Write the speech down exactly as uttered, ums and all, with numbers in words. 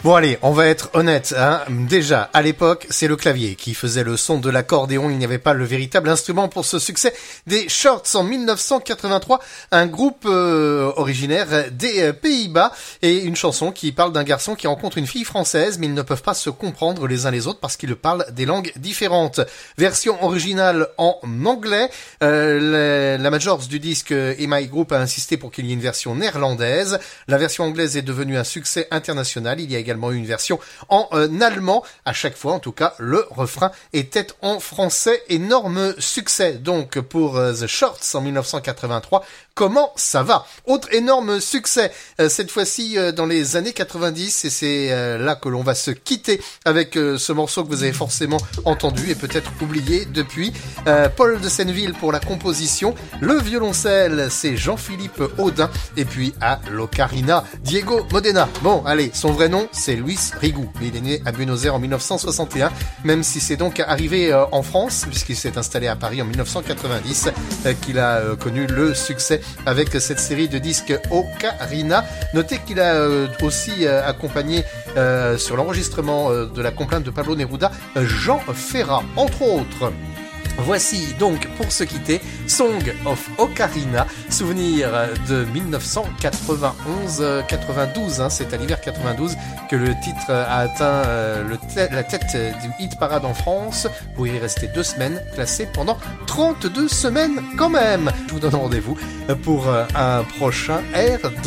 Bon allez, on va être honnête, hein. Déjà, à l'époque, c'est le clavier qui faisait le son de l'accordéon, il n'y avait pas le véritable instrument pour ce succès des Shorts en dix-neuf cent quatre-vingt-trois, un groupe euh, originaire des euh, Pays-Bas, et une chanson qui parle d'un garçon qui rencontre une fille française, mais ils ne peuvent pas se comprendre les uns les autres parce qu'ils parlent des langues différentes. Version originale en anglais, euh, la, la majors du disque E M I Group a insisté pour qu'il y ait une version néerlandaise. La version anglaise est devenue un succès international, il y a également eu une version en euh, allemand. À chaque fois, en tout cas, le refrain était en français. Énorme succès donc pour euh, The Shorts en dix-neuf cent quatre-vingt-trois. Comment ça va? Autre énorme succès, euh, cette fois-ci euh, dans les années quatre-vingt-dix, et c'est euh, là que l'on va se quitter avec euh, ce morceau que vous avez forcément entendu et peut-être oublié depuis. Euh, Paul de Senneville pour la composition, le violoncelle c'est Jean-Philippe Audin, et puis à l'ocarina, Diego Modena. Bon, allez, son vrai nom c'est Luis Rigou, il est né à Buenos Aires en dix-neuf cent soixante et un, même si c'est donc arrivé euh, en France, puisqu'il s'est installé à Paris en dix-neuf cent quatre-vingt-dix, euh, qu'il a euh, connu le succès avec cette série de disques Ocarina. Notez qu'il a euh, aussi euh, accompagné euh, sur l'enregistrement euh, de la complainte de Pablo Neruda, Jean Ferrat, entre autres. Voici donc pour se quitter Song of Ocarina, souvenir de dix-neuf cent quatre-vingt-onze quatre-vingt-douze, hein, c'est à l'hiver quatre-vingt-douze que le titre a atteint euh, le te- la tête du hit parade en France, pour y rester deux semaines, classé pendant trente-deux semaines quand même. Je vous donne rendez-vous pour un prochain air de